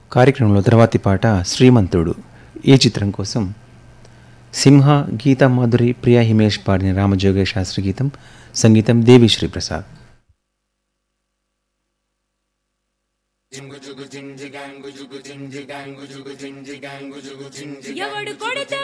కార్యక్రమంలో తర్వాతి పాట శ్రీమంతుడు. ఈ చిత్రం కోసం సింహ, గీతా మాధురి, ప్రియా హిమేష్ పాడిన రామజోగయ్య శాస్త్రి గీతం, సంగీతం దేవిశ్రీ ప్రసాద్. ఎవడు కొడితే